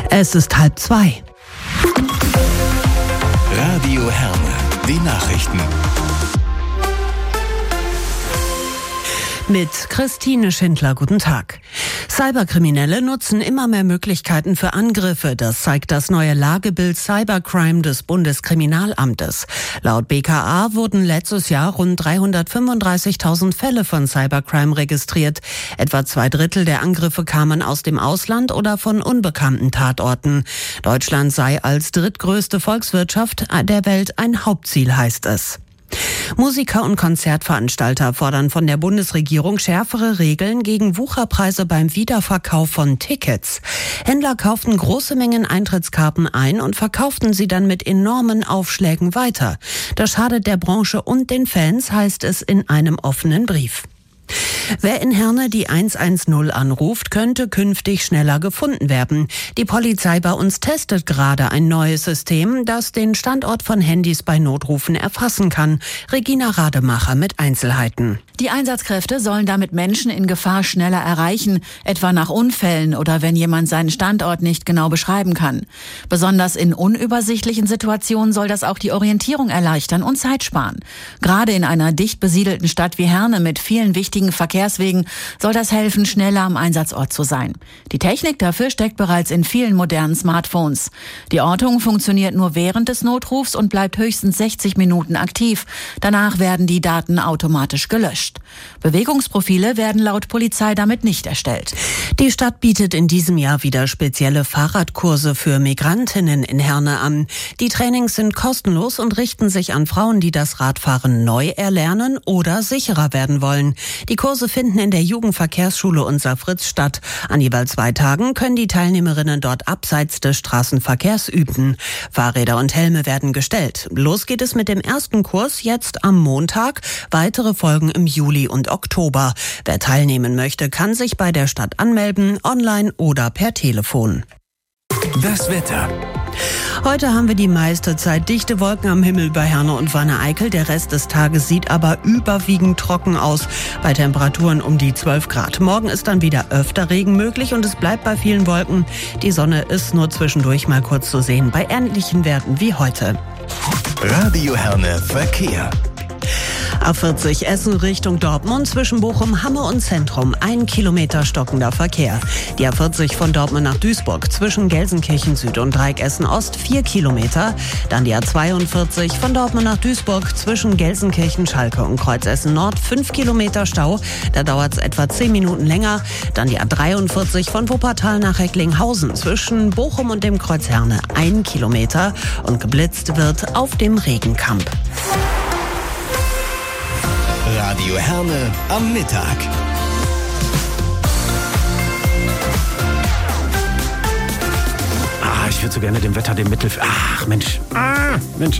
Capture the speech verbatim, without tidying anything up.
Es ist halb zwei. Radio Herne, die Nachrichten. Mit Christine Schindler, guten Tag. Cyberkriminelle nutzen immer mehr Möglichkeiten für Angriffe. Das zeigt das neue Lagebild Cybercrime des Bundeskriminalamtes. Laut B K A wurden letztes Jahr rund dreihundertfünfunddreißigtausend Fälle von Cybercrime registriert. Etwa zwei Drittel der Angriffe kamen aus dem Ausland oder von unbekannten Tatorten. Deutschland sei als drittgrößte Volkswirtschaft der Welt ein Hauptziel, heißt es. Musiker und Konzertveranstalter fordern von der Bundesregierung schärfere Regeln gegen Wucherpreise beim Wiederverkauf von Tickets. Händler kauften große Mengen Eintrittskarten ein und verkauften sie dann mit enormen Aufschlägen weiter. Das schadet der Branche und den Fans, heißt es in einem offenen Brief. Wer in Herne die hundertzehn anruft, könnte künftig schneller gefunden werden. Die Polizei bei uns testet gerade ein neues System, das den Standort von Handys bei Notrufen erfassen kann. Regina Rademacher mit Einzelheiten. Die Einsatzkräfte sollen damit Menschen in Gefahr schneller erreichen, etwa nach Unfällen oder wenn jemand seinen Standort nicht genau beschreiben kann. Besonders in unübersichtlichen Situationen soll das auch die Orientierung erleichtern und Zeit sparen. Gerade in einer dicht besiedelten Stadt wie Herne mit vielen wichtigen Verkehrswegen soll das helfen, schneller am Einsatzort zu sein. Die Technik dafür steckt bereits in vielen modernen Smartphones. Die Ortung funktioniert nur während des Notrufs und bleibt höchstens sechzig Minuten aktiv. Danach werden die Daten automatisch gelöscht. Bewegungsprofile werden laut Polizei damit nicht erstellt. Die Stadt bietet in diesem Jahr wieder spezielle Fahrradkurse für Migrantinnen in Herne an. Die Trainings sind kostenlos und richten sich an Frauen, die das Radfahren neu erlernen oder sicherer werden wollen. Die Kurse finden in der Jugendverkehrsschule Unser Fritz statt. An jeweils zwei Tagen können die Teilnehmerinnen dort abseits des Straßenverkehrs üben. Fahrräder und Helme werden gestellt. Los geht es mit dem ersten Kurs jetzt am Montag. Weitere folgen im Juli und Oktober. Wer teilnehmen möchte, kann sich bei der Stadt anmelden, online oder per Telefon. Das Wetter. Heute haben wir die meiste Zeit dichte Wolken am Himmel bei Herne und Wanne-Eickel. Der Rest des Tages sieht aber überwiegend trocken aus, bei Temperaturen um die zwölf Grad. Morgen ist dann wieder öfter Regen möglich und es bleibt bei vielen Wolken. Die Sonne ist nur zwischendurch mal kurz zu sehen, bei ähnlichen Werten wie heute. Radio Herne Verkehr. A vierzig Essen Richtung Dortmund zwischen Bochum, Hamme und Zentrum. Ein Kilometer stockender Verkehr. Die A vierzig von Dortmund nach Duisburg zwischen Gelsenkirchen Süd und Dreieck Essen Ost vier Kilometer. Dann die A zweiundvierzig von Dortmund nach Duisburg zwischen Gelsenkirchen, Schalke und Kreuzessen Nord fünf Kilometer Stau. Da dauert es etwa zehn Minuten länger. Dann die A dreiundvierzig von Wuppertal nach Recklinghausen zwischen Bochum und dem Kreuz Herne ein Kilometer. Und geblitzt wird auf dem Regenkamp. Radio Herne am Mittag. Ah, ich würde so gerne dem Wetter, dem Mittel... Ach, Mensch. Ah, Mensch.